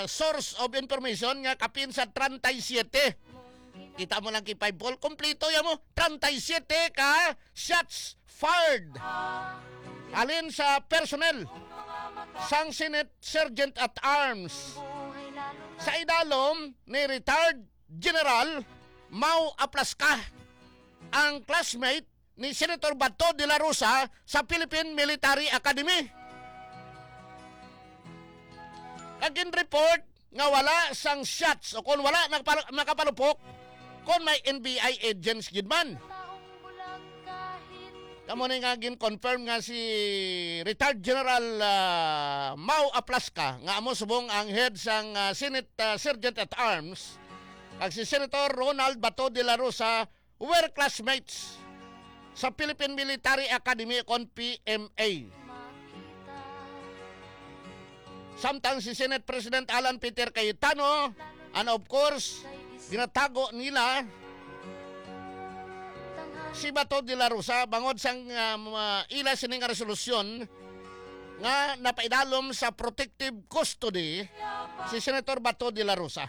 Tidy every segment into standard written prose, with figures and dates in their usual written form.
source of information nga kapin sa 37. Kita mo lang kay 5 ball, kompleto yan mo, 37 ka shots fired. Alin sa personnel sang Senate Sergeant at Arms sa idalom ni retired General Mau Aplasca, ang classmate ni Senator Bato de la Rosa sa Philippine Military Academy. Kagin report nga wala sang shots o kung wala nakapalupok kung may NBI agents gid man. Kamo ni nga gin-confirm nga si retired General Mau Aplasca nga amo subong ang head sang Senate Sergeant at Arms kag si Senator Ronald Bato de la Rosa were classmates sa Philippine Military Academy kon PMA. Samtang si Senate President Alan Peter Cayetano and of course ginatago nila si Bato de la Rosa bangod sang ila sining resolusyon nga napaidalom sa protective custody si Senator Bato de la Rosa.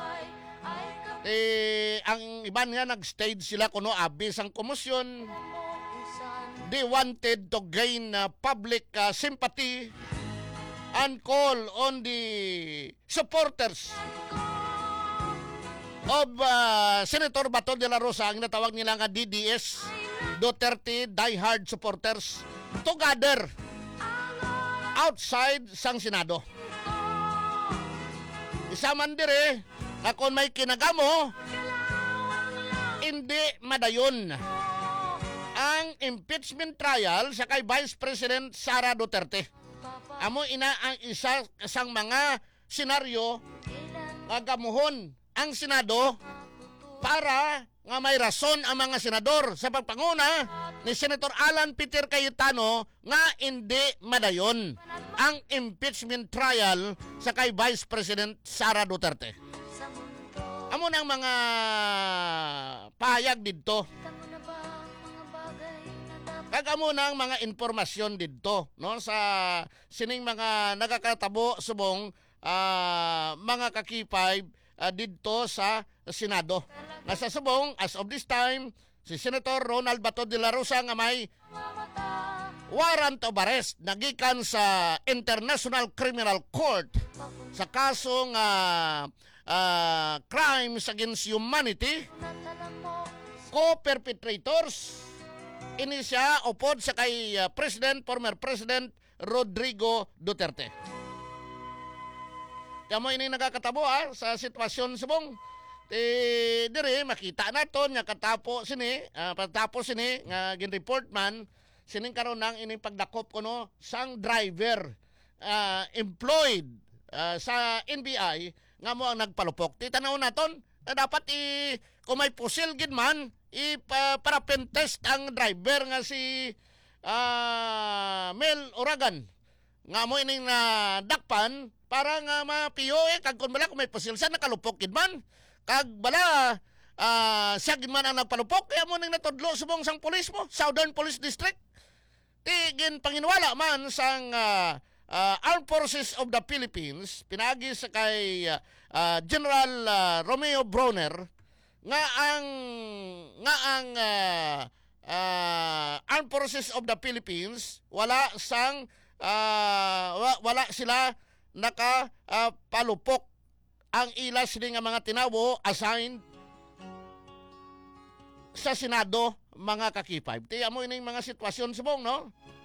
Ang iban nga nag-stage sila kuno abis ang komosyon. They wanted to gain public sympathy and call on the supporters of Senator Bato de la Rosa, ang natawag nila nga DDS, Duterte diehard supporters, to gather outside sang Senado. Isa man dire na kung may kinagamo, hindi madayon ang impeachment trial sa kay Vice President Sara Duterte. Amo ina ang isa sang mga senaryo nga gamuhon ang Senado para nga may rason ang mga senador sa pagpanguna ni Senator Alan Peter Cayetano nga hindi madayon ang impeachment trial sa kay Vice President Sara Duterte. Amo nang mga pahayag didto. Kag amo nang mga informasyon didto no sa sining mga nagakatabo subong mga kakipay didto sa Senado. Nasa subong as of this time si Senator Ronald Bato de la Rosa nga may warrant of arrest nagikan sa International Criminal Court sa kasong crimes against humanity, co-perpetrators. Ini siya upod sa kay former President Rodrigo Duterte. Kamo ini nagakatabo sa sitwasyon subong. Dire makita naton nga katapos sini nga gin-report man sining karon nang ining pagdakop kuno sang driver employed sa NBI nga mo ang nagpalupok. Titanaw naton na dapat kung may pusil gid man para pentest ang driver nga si Mel Oragan nga mo ining dakpan para nga mapiyo kag kun bala kung may pusil sa nakalupok gid man kag bala siya gid man ang nagpalupok kaya mo ning natudlo subong sang pulis mo Southern Police District tigin panginwala man sang Armed Forces of the Philippines pinagi sa kay General Romeo Brawner nga ang Armed Forces of the Philippines wala sila nakapalupok ang ila sila nga mga tinawo assigned sa Senado mga kakipay. Tiya mo ining mga sitwasyon subong no?